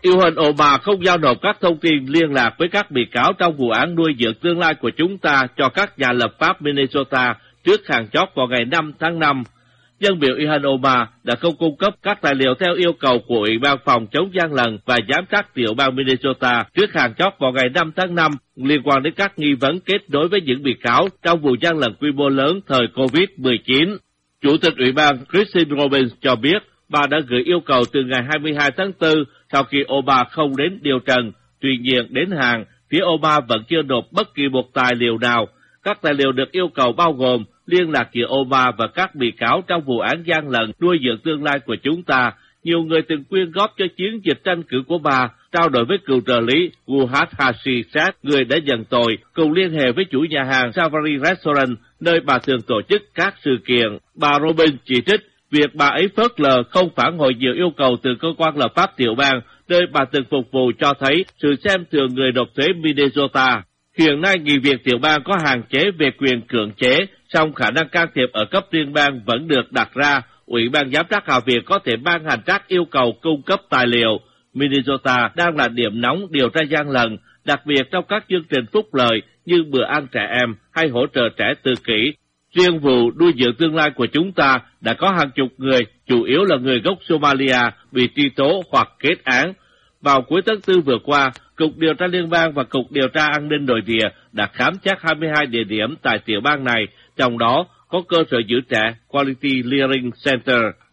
Ilhan Omar không giao nộp các thông tin liên lạc với các bị cáo trong vụ án nuôi dưỡng tương lai của chúng ta cho các nhà lập pháp Minnesota trước hạn chót vào ngày 5 tháng 5. Dân biểu Ilhan Omar đã không cung cấp các tài liệu theo yêu cầu của Ủy ban phòng chống gian lận và giám sát tiểu bang Minnesota trước hạn chót vào ngày 5 tháng 5 liên quan đến các nghi vấn kết nối với những bị cáo trong vụ gian lận quy mô lớn thời COVID-19. Chủ tịch Ủy ban Christine Robbins cho biết bà đã gửi yêu cầu từ ngày 22 tháng 4 sau khi Obama không đến điều trần. Tuy nhiên, đến hạn, phía Obama vẫn chưa nộp bất kỳ một tài liệu nào. Các tài liệu được yêu cầu bao gồm liên lạc giữa Obama và các bị cáo trong vụ án gian lận nuôi dưỡng tương lai của chúng ta. Nhiều người từng quyên góp cho chiến dịch tranh cử của bà, trao đổi với cựu trợ lý Guhad Hashisat, người đã nhận tội, cùng liên hệ với chủ nhà hàng Savory Restaurant, nơi bà thường tổ chức các sự kiện. Bà Robin chỉ trích việc bà ấy phớt lờ không phản hồi nhiều yêu cầu từ cơ quan lập pháp tiểu bang, nơi bà từng phục vụ cho thấy sự xem thường người nộp thuế Minnesota. Hiện nay, nghị viện tiểu bang có hạn chế về quyền cưỡng chế, song khả năng can thiệp ở cấp liên bang vẫn được đặt ra. Ủy ban giám sát Hạ viện có thể ban hành các yêu cầu cung cấp tài liệu. Minnesota đang là điểm nóng điều tra gian lận, đặc biệt trong các chương trình phúc lợi như bữa ăn trẻ em hay hỗ trợ trẻ tự kỷ. Riêng vụ nuôi dưỡng tương lai của chúng ta đã có hàng chục người, chủ yếu là người gốc Somalia, bị truy tố hoặc kết án. Vào cuối tháng 4 vừa qua, Cục Điều tra Liên bang và Cục Điều tra An ninh Nội địa đã khám xét 22 địa điểm tại tiểu bang này, trong đó có cơ sở giữ trẻ Quality Learning Center.